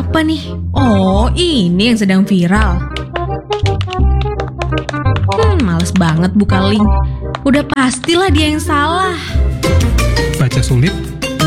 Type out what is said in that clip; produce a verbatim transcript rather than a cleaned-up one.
apa nih? Oh, ini yang sedang viral. Hmm, males banget buka link. Udah pastilah dia yang salah. Baca sulit,